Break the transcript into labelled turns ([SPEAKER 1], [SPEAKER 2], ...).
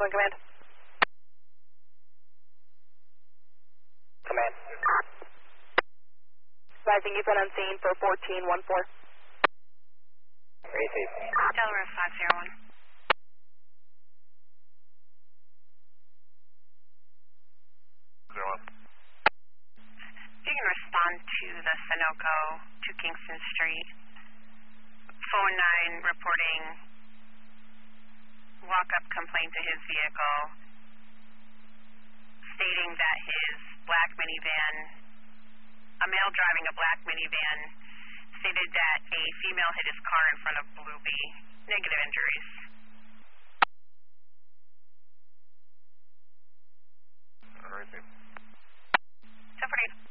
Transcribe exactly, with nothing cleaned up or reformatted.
[SPEAKER 1] Franklin Command.
[SPEAKER 2] Command.
[SPEAKER 1] Advising you've been on scene for fourteen one four.
[SPEAKER 2] Receive.
[SPEAKER 3] Delaware five zero one.
[SPEAKER 4] Zero one.
[SPEAKER 3] If you can respond to the Sunoco to Kingston Street. Phone nine reporting walk-up complaint to his vehicle, stating that his black minivan, a male driving a black minivan, stated that a female hit his car in front of Blueby. Negative injuries.
[SPEAKER 4] Receive.
[SPEAKER 3] ten forty-eight.